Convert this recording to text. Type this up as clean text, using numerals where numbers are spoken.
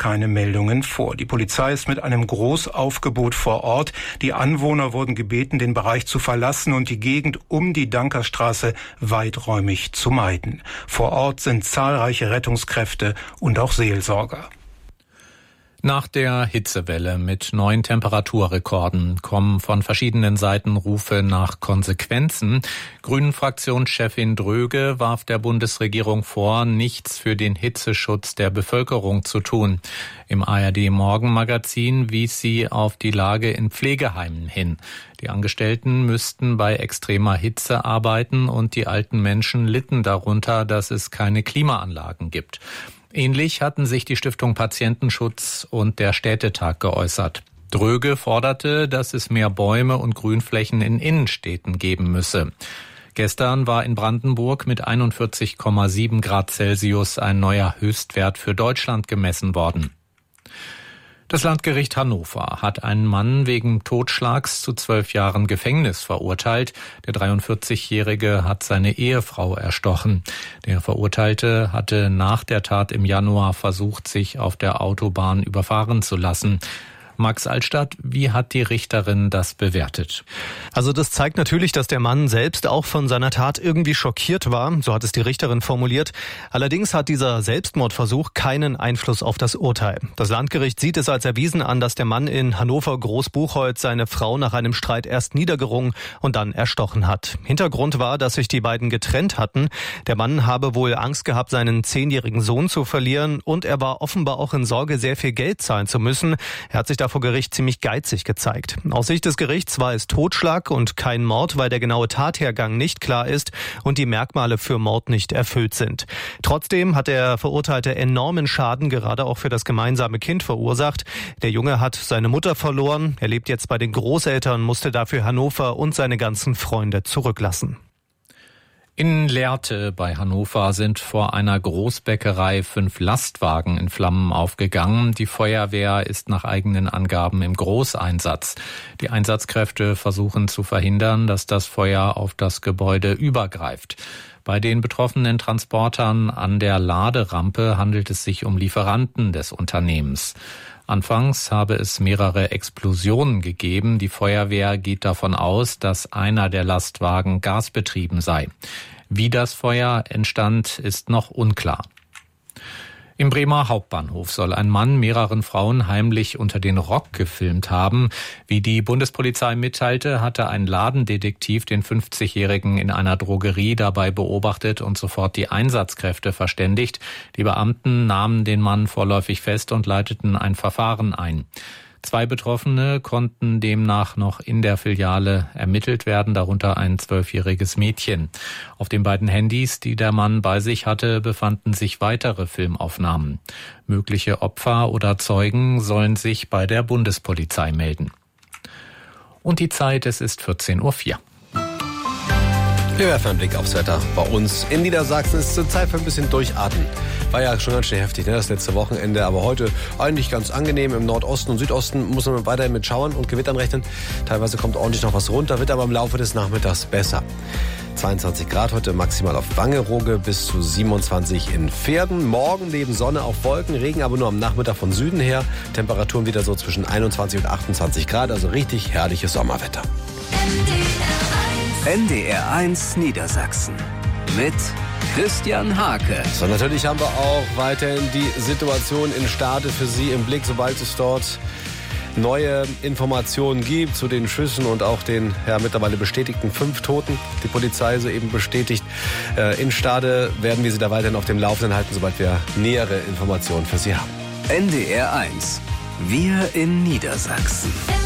keine Meldungen vor. Die Polizei ist mit einem Großaufgebot vor Ort. Die Anwohner wurden gebeten, den Bereich zu verlassen und die Gegend um die Dankerstraße weiträumig zu meiden. Vor Ort sind zahlreiche Rettungskräfte und auch Seelsorger. Nach der Hitzewelle mit neuen Temperaturrekorden kommen von verschiedenen Seiten Rufe nach Konsequenzen. Grünen-Fraktionschefin Dröge warf der Bundesregierung vor, nichts für den Hitzeschutz der Bevölkerung zu tun. Im ARD-Morgenmagazin wies sie auf die Lage in Pflegeheimen hin. Die Angestellten müssten bei extremer Hitze arbeiten und die alten Menschen litten darunter, dass es keine Klimaanlagen gibt. Ähnlich hatten sich die Stiftung Patientenschutz und der Städtetag geäußert. Dröge forderte, dass es mehr Bäume und Grünflächen in Innenstädten geben müsse. Gestern war in Brandenburg mit 41,7 Grad Celsius ein neuer Höchstwert für Deutschland gemessen worden. Das Landgericht Hannover hat einen Mann wegen Totschlags zu 12 Jahren Gefängnis verurteilt. Der 43-Jährige hat seine Ehefrau erstochen. Der Verurteilte hatte nach der Tat im Januar versucht, sich auf der Autobahn überfahren zu lassen. Max Altstadt, wie hat die Richterin das bewertet? Also das zeigt natürlich, dass der Mann selbst auch von seiner Tat irgendwie schockiert war, so hat es die Richterin formuliert. Allerdings hat dieser Selbstmordversuch keinen Einfluss auf das Urteil. Das Landgericht sieht es als erwiesen an, dass der Mann in Hannover Großbuchholz seine Frau nach einem Streit erst niedergerungen und dann erstochen hat. Hintergrund war, dass sich die beiden getrennt hatten. Der Mann habe wohl Angst gehabt, seinen 10-jährigen Sohn zu verlieren und er war offenbar auch in Sorge, sehr viel Geld zahlen zu müssen. Er hat sich vor Gericht ziemlich geizig gezeigt. Aus Sicht des Gerichts war es Totschlag und kein Mord, weil der genaue Tathergang nicht klar ist und die Merkmale für Mord nicht erfüllt sind. Trotzdem hat der Verurteilte enormen Schaden gerade auch für das gemeinsame Kind verursacht. Der Junge hat seine Mutter verloren. Er lebt jetzt bei den Großeltern, musste dafür Hannover und seine ganzen Freunde zurücklassen. In Lehrte bei Hannover sind vor einer Großbäckerei 5 Lastwagen in Flammen aufgegangen. Die Feuerwehr ist nach eigenen Angaben im Großeinsatz. Die Einsatzkräfte versuchen zu verhindern, dass das Feuer auf das Gebäude übergreift. Bei den betroffenen Transportern an der Laderampe handelt es sich um Lieferanten des Unternehmens. Anfangs habe es mehrere Explosionen gegeben. Die Feuerwehr geht davon aus, dass einer der Lastwagen gasbetrieben sei. Wie das Feuer entstand, ist noch unklar. Im Bremer Hauptbahnhof soll ein Mann mehreren Frauen heimlich unter den Rock gefilmt haben. Wie die Bundespolizei mitteilte, hatte ein Ladendetektiv den 50-Jährigen in einer Drogerie dabei beobachtet und sofort die Einsatzkräfte verständigt. Die Beamten nahmen den Mann vorläufig fest und leiteten ein Verfahren ein. 2 Betroffene konnten demnach noch in der Filiale ermittelt werden, darunter ein 12-jähriges Mädchen. Auf den beiden Handys, die der Mann bei sich hatte, befanden sich weitere Filmaufnahmen. Mögliche Opfer oder Zeugen sollen sich bei der Bundespolizei melden. Und die Zeit, es ist 14:04 Uhr. Wir werfen einen Blick aufs Wetter. Bei uns in Niedersachsen ist es Zeit für ein bisschen Durchatmen. War ja schon ganz schön heftig, ne, das letzte Wochenende. Aber heute eigentlich ganz angenehm. Im Nordosten und Südosten muss man weiterhin mit Schauern und Gewittern rechnen. Teilweise kommt ordentlich noch was runter, wird aber im Laufe des Nachmittags besser. 22 Grad heute maximal auf Wangerooge, bis zu 27 in Verden. Morgen neben Sonne auf Wolken, Regen aber nur am Nachmittag von Süden her. Temperaturen wieder so zwischen 21 und 28 Grad, also richtig herrliches Sommerwetter. NDR 1 Niedersachsen mit Christian Hake. So, natürlich haben wir auch weiterhin die Situation in Stade für Sie im Blick, sobald es dort neue Informationen gibt zu den Schüssen und auch den mittlerweile bestätigten 5 Toten. Die Polizei soeben bestätigt. In Stade werden wir Sie da weiterhin auf dem Laufenden halten, sobald wir nähere Informationen für Sie haben. NDR 1. Wir in Niedersachsen.